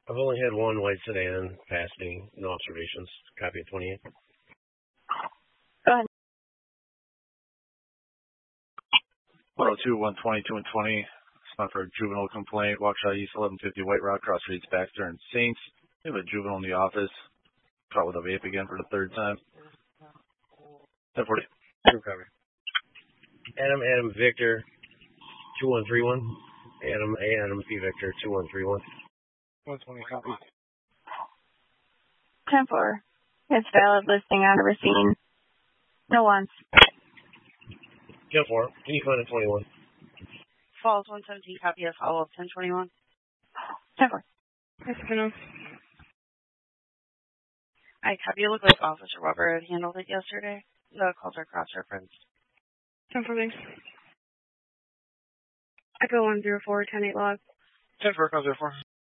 I've only had one white sedan pass me, no observations. Copy of 28. Go ahead. 102, 120, 2 and 20. Spot for a juvenile complaint. Waukesha East, 1150 White Rock, cross streets Baxter and Saints. We have a juvenile in the office. Caught with a vape again for the third time. 1040. True cover. Adam Victor 2131. Adam P Victor 2131. 120 copy. 10-4. It's valid listing on the receipt. No ones. 10-4. Can you find a 21? Falls 117 copy of follow-up 1021. 10-4. Yes, no. I copy. It looked like Officer Weber had handled it yesterday. The calls are cross-referenced. 10-4, thanks. Echo 104, 10-8 log. 10-4, call 04.